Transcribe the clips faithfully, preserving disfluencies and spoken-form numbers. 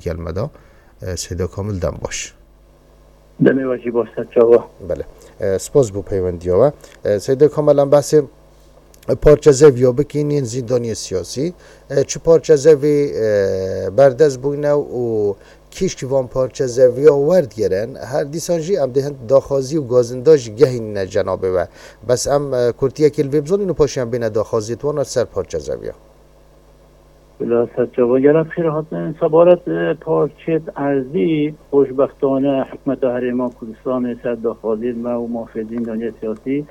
گلمدا سیدا کامل دم باش دمی واجی باست جواب. بله سپاس بو پیوندیاوه سیدا کامل هم بحث پارچه زویا بکنین زندانی سیاسی چه پارچه زوی بردست بوینه و کیش که وان پارچه زویا ورد گرن هر دیسانجی ام دهند داخازی و گازنداج گهین جنابه و بس ام کرتیه که الویبزون اینو پاشیم بین داخازی توان سر پارچه زویا بلا سجاوا گرد خیره هاتن سبارت پارچه ارزی خوشبختانه حکمت حریمان کردستان سر داخازی ما و محافظین دنیا سیاسی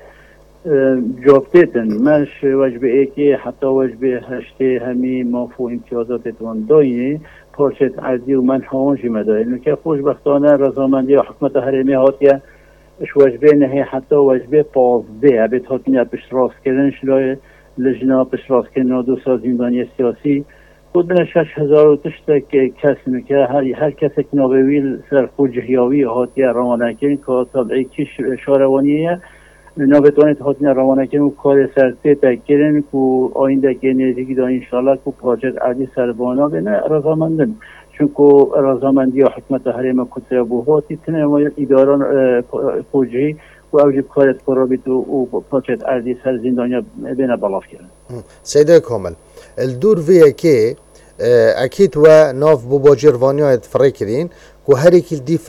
جابتن مش وجبه ای که حتی وجبه هشته همی مافو امتیازات توان دایی پارچه ارزی و من هاونجی مدایی اینو که خوشبختانه رضامندی و حکمت حریمی هاتیه اش وجبه نهی حتی وجبه پازده عبید هاتنی پشت راست کردن شلای لجنا پشت راست کردن دو سال زندانی سیاسی خودن شش هزار و تشت که کسی که هر هر کسی که نابویل سر خود جهیاوی هاتیه روانه کردن که طبعی کش شاروانیه نابتوانید هاتین روانه کنیم و کار سرطه تکرین که آینده که نزدیکی دا انشاءالله که پراجکت عدی سربانا بینه رضامندن چون که رضامندی و حکمت حریم کتر بوهاتی تنه اداران خوجهی و اوجب کارت قرابیت و پراجکت عدی سر زندانیا بینه بلاف کردن سیده کامل الدور ویه که اکید و ناف بباجروانی ها اتفره کرین که هر ایکی دیف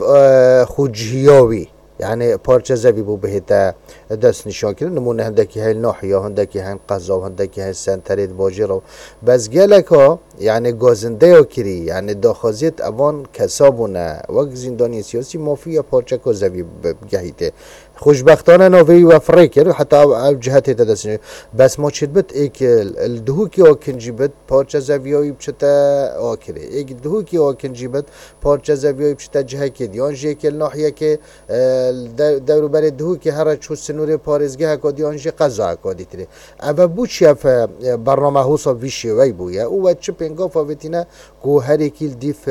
خوجهیاوی یعنی پارچه زوی بو بهتا دست نشان کردن نمونه هندکی های ناحیه هندکی های قضا هندکی های سنترید باجر بس گلک ها یعنی گازنده ها کری یعنی داخازیت اوان کسابونه وقت زندانی سیاسی مافیا پارچه که زوی بگهیده خوشبختانه نوی و فره کرد حتی او جهت دست نشان بس ما چید بد ایک الدهو کی آکنجی بد پارچه زویایی بچتا آکره ایک دهو کی آکنجی بد پارچه زویایی بچتا جهه کد یان جه کل ناحیه که دورو بر دهو که هر چو سنور پارزگاه کدی آنجا قضا کدی تری. اما بوچی اف برنامه حوصا ویشی وی بویه او وچه پنگا فاوتینه کو هر یکی دیف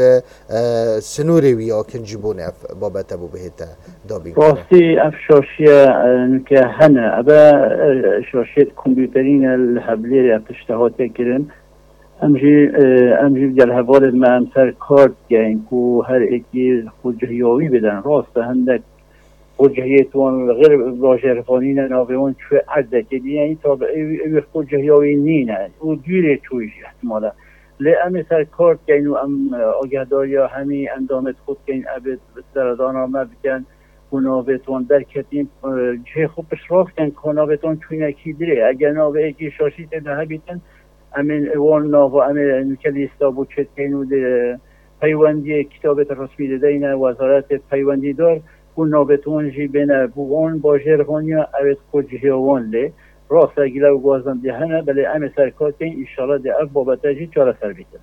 سنوری وی آکنجی بونه اف بابت ابو بهتا دابین. راستی اف شاشیه که هنه ابا شاشیه کامپیوترین الحبلی افشتهات کردن امجی امجی جل حوالد ما امسر کارت گین کو هر یکی خودجهیاوی بدن راست هندک خودجهیتوان غیر باجرفانی نه ناویون چه عده که دیگه این تا به خودجهیاوی نینه و دیره چویش احتمالا لأم سر کارت گین و ام آگهداری همی اندامت خود گین ابد سردان آمد بکن و ناویتوان در کتیم جه خوبش راست کن که ناویتوان چوینه کی دیره اگر ناوی ایکی شاشی تده بیتن امین وان ناو امین کلیستا بود چه تینو ده پیوندی کتابت رسمی دینه وزارت پیوندی دار اون نابتون جی بینه بوان باجرخانیا اوید خود جهیوان لی راست اگیله و گوازم دهنه بله امی سرکات این ایشالا ده اف بابتا جی چاره سر بیتن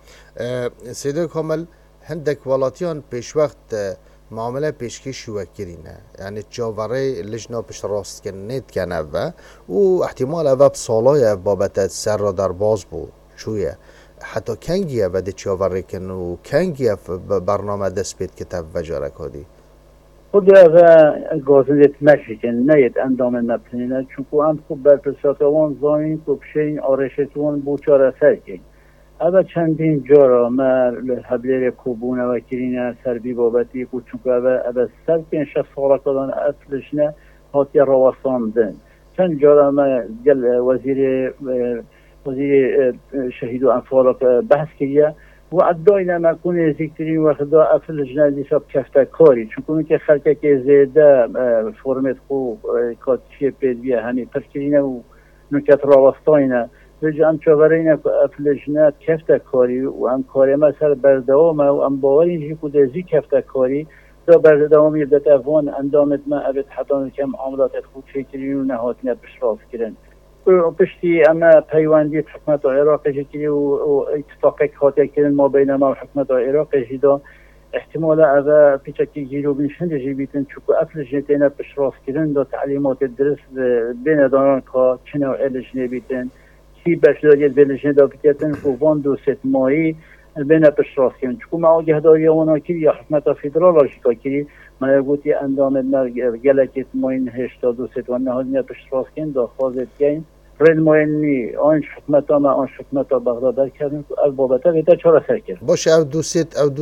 سیده کامل هندک والاتیان پیش وقت معامله پیشکش وکرینه یعنی جاوره لجنا پیش راست کن نیت کنه و او احتمال او بسالای بابت سر را در باز بود چویه حتی کنگیه و ده جاوره کن و کنگیه برنامه دست بید کتاب و جاره کدی خود اوه گازنیت مشکن نیت اندام نبتنینه چونکو هم خوب برپرسات اوان زاین که بشین آرشتوان بوچاره سر کن اوه چندین جارا ما حبلیر کوبونه و کرینه سربی بابتی که چونکه اوه اوه سر کن شخص سالا کدان اصلشنه هاتی رواسان دن چند جارا ما گل وزیر وزیر شهید و انفال بحث کریه و ادعای ما کنه ذکرین وقت دا افل جنازی سب کفته کاری چون کنه که خلقه که زیده فرمت خو کاتشی پیدویه همی پرکرینه و نکت راوستاینه بجا هم چاورینه که افل جناز کفته کاری و هم کاری ما سر بردوامه و هم باوری جی که زی کفته کاری دا بردوامی دت افوان اندامت ما ابد حتان کم عملات خود فکرین و نهاتینه بشراف کرن پشتی اما پیوندی حکمت عراق جدی و اتفاقی خاطر کردن ما بین ما و حکمت عراق جدا احتمال اوه پیچکی جیرو بینشند جیبیتن چون اصل جنتینه بشراف کردن دا تعلیمات درس بین دانان که چنه و الجنه بیتن کی بشلاریت بلجنه دا بیتن و وان دو ست ماهی بین بشراف کردن چون ما آگه داری وانا کری یا حکمت فدرال آشکا کری من گویی اندام نر گلکت ماین هشتاد و ست و نهادی بشراف کردن دا خواهد کردن رد ماینی آنش حکمت ما آنش حکمت بغداد کردن که از بابته بیتا چرا سر کرد باشه او دو ست او